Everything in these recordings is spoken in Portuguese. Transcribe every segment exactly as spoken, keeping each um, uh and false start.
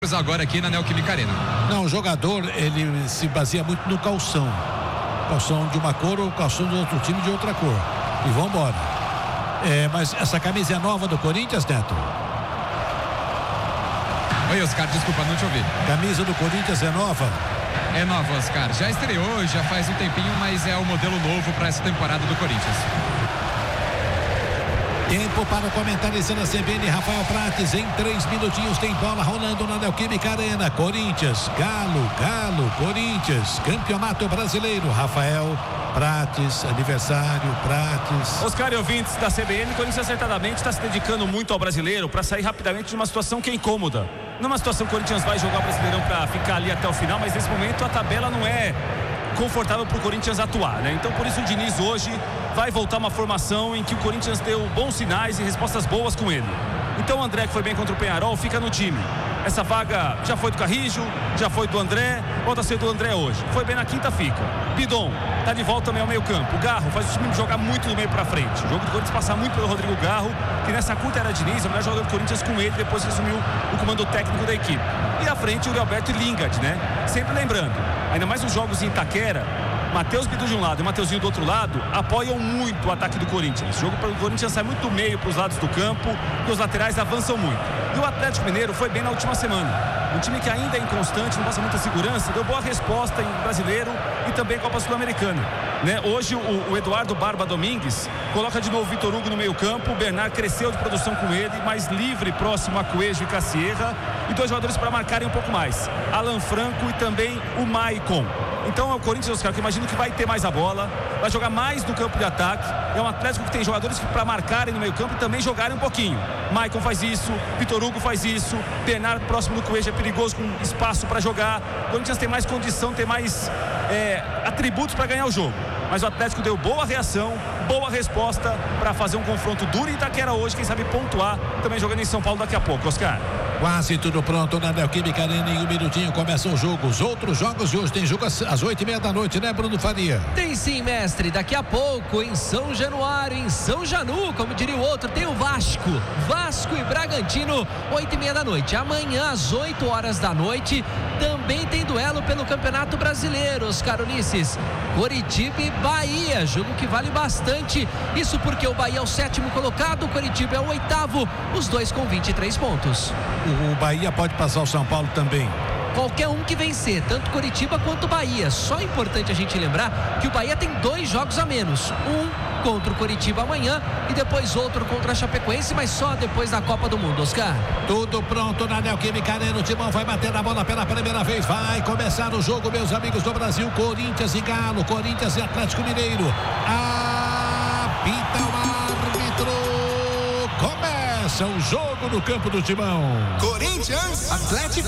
Agora aqui na Neoquímica Arena. Não, o jogador, ele se baseia muito no calção. Calção de uma cor ou calção do outro time de outra cor. E vão embora. É, mas essa camisa é nova do Corinthians, Neto? Oi, Oscar, desculpa, não te ouvi. Camisa do Corinthians é nova? É nova, Oscar. Já estreou, já faz um tempinho, mas é o modelo novo para essa temporada do Corinthians. Tempo para o comentarista da C B N, Rafael Prates. Em três minutinhos tem bola rolando na Neoquímica Arena. Corinthians, Galo, Galo, Corinthians, Campeonato Brasileiro. Rafael Prates, aniversário, Prates. Oscar e ouvintes da C B N, o Corinthians acertadamente está se dedicando muito ao brasileiro para sair rapidamente de uma situação que é incômoda. Numa situação que o Corinthians vai jogar o Brasileirão para ficar ali até o final, mas nesse momento a tabela não é confortável para o Corinthians atuar, né? Então por isso o Diniz hoje vai voltar uma formação em que o Corinthians deu bons sinais e respostas boas com ele. Então o André, que foi bem contra o Peñarol, fica no time. Essa vaga já foi do Carrijo, já foi do André, volta a ser do André hoje. Foi bem na quinta, fica. Bidon tá de volta também ao meio campo. O Garro faz o time jogar muito do meio pra frente. O jogo do Corinthians passa muito pelo Rodrigo Garro, que nessa curta era Diniz, é o melhor jogador do Corinthians com ele, depois que assumiu o comando técnico da equipe. E à frente o Alberto e Lingard, né? Sempre lembrando, ainda mais os jogos em Itaquera, Matheus Bidu de um lado e Mateuzinho do outro lado apoiam muito o ataque do Corinthians. O jogo pelo Corinthians sai muito do meio para os lados do campo e os laterais avançam muito. E o Atlético Mineiro foi bem na última semana. Um time que ainda é inconstante, não passa muita segurança, deu boa resposta em Brasileiro e também Copa Sul-Americana. Né? Hoje o, o Eduardo Barba Domingues coloca de novo o Vitor Hugo no meio campo. O Bernard cresceu de produção com ele, mais livre, próximo a Coelho e Cassierra. E dois jogadores para marcarem um pouco mais, Alan Franco e também o Maicon. Então é o Corinthians, Oscar, que eu imagino que vai ter mais a bola, vai jogar mais no campo de ataque. É um Atlético que tem jogadores para marcarem no meio campo e também jogarem um pouquinho. Maicon faz isso, Vitor Hugo faz isso, Bernard próximo do Coelho é perigoso, com espaço para jogar. O Corinthians tem mais condição, tem mais é, atributos para ganhar o jogo. Mas o Atlético deu boa reação, boa resposta para fazer um confronto duro em Itaquera hoje, quem sabe pontuar, também jogando em São Paulo daqui a pouco, Oscar. Quase tudo pronto na Neoquímica Arena. Em um minutinho começa o jogo. Os outros jogos de hoje tem jogo às oito e meia da noite, né, Bruno Faria? Tem sim, mestre. Daqui a pouco em São Januário, em São Janu, como diria o outro, tem o Vasco. Vasco e Bragantino, oito e meia da noite. Amanhã às oito horas da noite também tem duelo pelo Campeonato Brasileiro, Oscar Ulisses. Coritiba e Bahia, jogo que vale bastante. Isso porque o Bahia é o sétimo colocado, o Coritiba é o oitavo, os dois com vinte e três pontos. O Bahia pode passar o São Paulo também. Qualquer um que vencer, tanto Coritiba quanto Bahia. Só é importante a gente lembrar que o Bahia tem dois jogos a menos. Um contra o Coritiba amanhã e depois outro contra a Chapecoense, mas só depois da Copa do Mundo, Oscar. Tudo pronto na Neoquímica Arena. O Timão vai bater na bola pela primeira vez. Vai começar o jogo, meus amigos do Brasil. Corinthians e Galo, Corinthians e Atlético Mineiro. Apita o árbitro. Começa o jogo no campo do Timão. Corinthians, Atlético.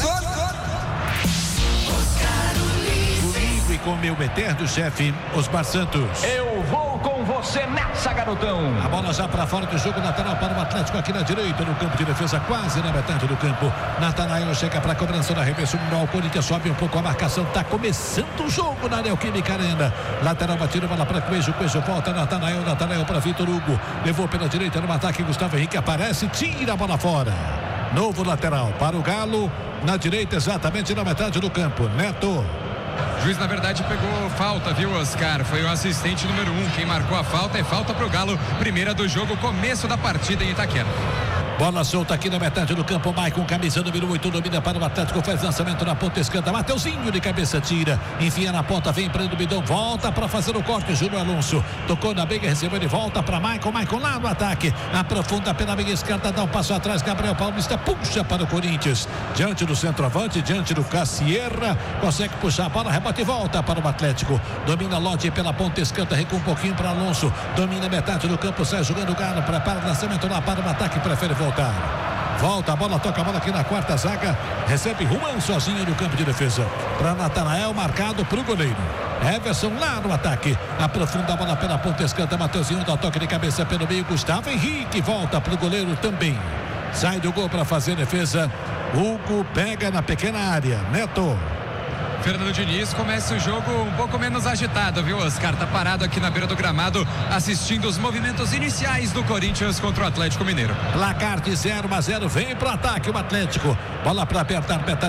Comigo e com meu eterno chefe, Osmar Santos. Eu vou com você nessa, garotão. A bola já para fora do jogo, lateral para o Atlético aqui na direita, no campo de defesa, quase na metade do campo. Natanael chega para a cobrança da arremesso no Corinthians, sobe um pouco a marcação, está começando o jogo na Neoquímica Arena. Lateral batida, bola para Coelho, Coelho volta, Natanael, Natanael para Vitor Hugo, levou pela direita no ataque, Gustavo Henrique aparece, tira a bola fora. Novo lateral para o Galo, na direita exatamente na metade do campo, Neto. O juiz, na verdade, pegou falta, viu, Oscar? Foi o assistente número um. Quem marcou a falta é falta pro Galo. Primeira do jogo, começo da partida em Itaquera. Bola solta aqui na metade do campo. Maicon, camisa número oito, domina para o Atlético. Faz lançamento na ponta esquerda. Mateuzinho de cabeça tira. Enfia na ponta, vem prendo o Bidão. Volta para fazer o corte. Júnior Alonso tocou na briga, recebeu de volta para Maicon. Maicon lá no ataque. Aprofunda pela meia esquerda, dá um passo atrás. Gabriel Paulista puxa para o Corinthians. Diante do centroavante, diante do Cassierra. Consegue puxar a bola, rebate e volta para o Atlético. Domina Lodi pela ponta esquerda, recua um pouquinho para Alonso. Domina metade do campo, sai jogando o Galo. Prepara o lançamento lá para o ataque, prefere voltar. Volta a bola, toca a bola aqui na quarta zaga. Recebe Juan sozinho no campo de defesa. Para Natanael, marcado para o goleiro. Everson lá no ataque. Aprofunda a bola pela ponta esquerda. Mateuzinho dá toque de cabeça pelo meio. Gustavo Henrique volta para o goleiro também. Sai do gol para fazer defesa. Hugo pega na pequena área. Neto. Fernando Diniz começa o jogo um pouco menos agitado, viu, Oscar? Tá parado aqui na beira do gramado, assistindo os movimentos iniciais do Corinthians contra o Atlético Mineiro. Placar de zero a zero, vem pro ataque o Atlético. Bola para apertar metade.